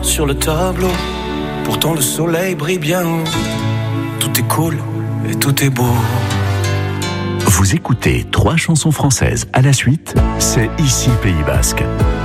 sur le tableau. Pourtant le soleil brille bien haut. Tout est cool et tout est beau. Vous écoutez 3 chansons françaises à la suite, c'est ici Pays Basque.